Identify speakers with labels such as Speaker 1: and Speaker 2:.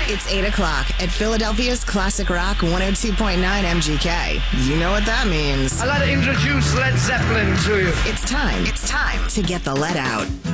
Speaker 1: It's 8 o'clock at Philadelphia's Classic Rock 102.9 MGK. You know what that means.
Speaker 2: I'd like to introduce Led Zeppelin to you.
Speaker 1: It's time to get the let out.